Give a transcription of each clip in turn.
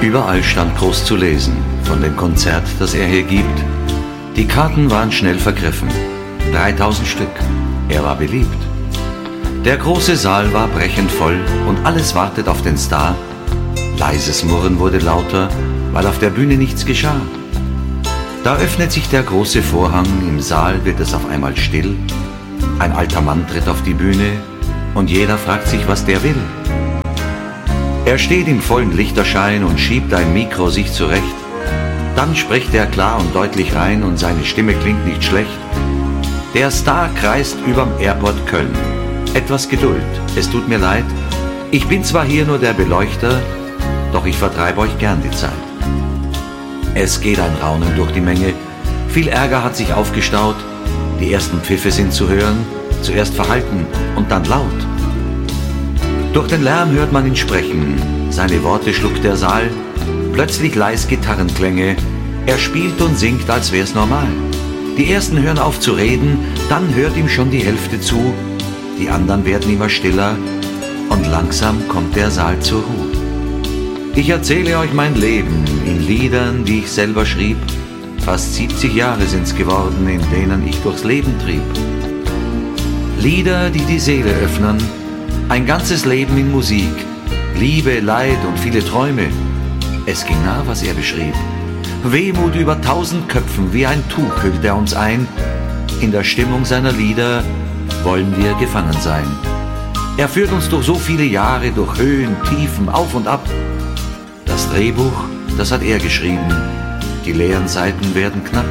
Überall stand groß zu lesen von dem Konzert, das er hier gibt. Die Karten waren schnell vergriffen, 3000 Stück. Er war beliebt. Der große Saal war brechend voll und alles wartet auf den Star. Leises Murren wurde lauter, weil auf der Bühne nichts geschah. Da öffnet sich der große Vorhang, im Saal wird es auf einmal still. Ein alter Mann tritt auf die Bühne und jeder fragt sich, was der will. Er steht im vollen Lichterschein und schiebt ein Mikro sich zurecht. Dann spricht er klar und deutlich rein und seine Stimme klingt nicht schlecht. Der Star kreist überm Airport Köln. Etwas Geduld, es tut mir leid. Ich bin zwar hier nur der Beleuchter, doch ich vertreibe euch gern die Zeit. Es geht ein Raunen durch die Menge. Viel Ärger hat sich aufgestaut. Die ersten Pfiffe sind zu hören, zuerst verhalten und dann laut. Durch den Lärm hört man ihn sprechen, seine Worte schluckt der Saal. Plötzlich leis Gitarrenklänge, er spielt und singt, als wär's normal. Die ersten hören auf zu reden, dann hört ihm schon die Hälfte zu. Die anderen werden immer stiller und langsam kommt der Saal zur Ruhe. Ich erzähle euch mein Leben in Liedern, die ich selber schrieb. Fast 70 Jahre sind's geworden, in denen ich durchs Leben trieb. Lieder, die die Seele öffnen, ein ganzes Leben in Musik, Liebe, Leid und viele Träume. Es ging nah, was er beschrieb. Wehmut über 1000 Köpfen, wie ein Tuch hüllt er uns ein. In der Stimmung seiner Lieder wollen wir gefangen sein. Er führt uns durch so viele Jahre, durch Höhen, Tiefen, auf und ab. Das Drehbuch, das hat er geschrieben. Die leeren Seiten werden knapp.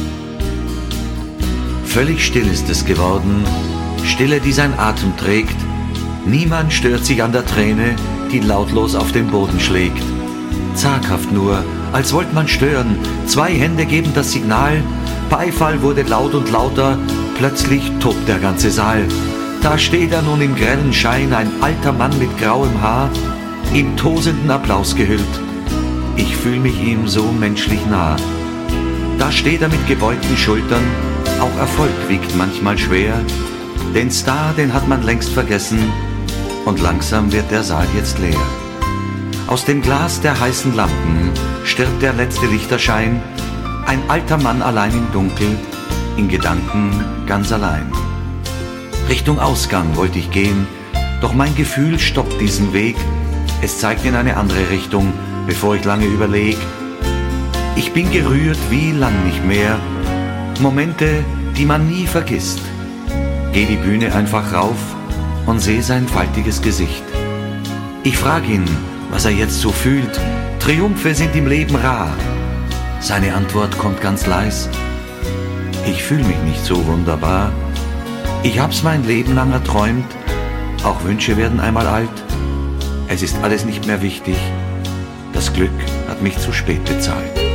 Völlig still ist es geworden, Stille, die sein Atem trägt. Niemand stört sich an der Träne, die lautlos auf den Boden schlägt. Zaghaft nur, als wollte man stören, 2 Hände geben das Signal. Beifall wurde laut und lauter, plötzlich tobt der ganze Saal. Da steht er nun im grellen Schein, ein alter Mann mit grauem Haar, im tosenden Applaus gehüllt. Ich fühl mich ihm so menschlich nah. Da steht er mit gebeugten Schultern, auch Erfolg wiegt manchmal schwer. Den Star, den hat man längst vergessen und langsam wird der Saal jetzt leer. Aus dem Glas der heißen Lampen stirbt der letzte Lichterschein. Ein alter Mann allein im Dunkel, in Gedanken ganz allein. Richtung Ausgang wollte ich gehen, doch mein Gefühl stoppt diesen Weg. Es zeigt in eine andere Richtung, bevor ich lange überleg. Ich bin gerührt wie lang nicht mehr, Momente, die man nie vergisst. Geh die Bühne einfach rauf und seh sein faltiges Gesicht. Ich frag ihn, was er jetzt so fühlt. Triumphe sind im Leben rar. Seine Antwort kommt ganz leis. Ich fühl mich nicht so wunderbar. Ich hab's mein Leben lang erträumt. Auch Wünsche werden einmal alt. Es ist alles nicht mehr wichtig. Das Glück hat mich zu spät bezahlt.